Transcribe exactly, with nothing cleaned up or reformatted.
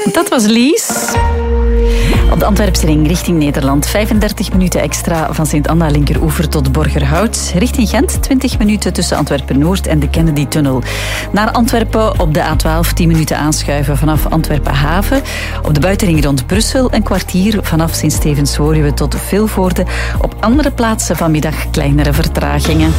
Dat was Lies. Op de Antwerpse ring richting Nederland. vijfendertig minuten extra van Sint-Anna linkeroever tot Borgerhout. Richting Gent twintig minuten tussen Antwerpen-Noord en de Kennedy-tunnel. Naar Antwerpen op de A twaalf tien minuten aanschuiven vanaf Antwerpen-Haven. Op de buitenring rond Brussel een kwartier vanaf Sint-Stevens-Woluwe tot Vilvoorde. Op andere plaatsen vanmiddag kleinere vertragingen.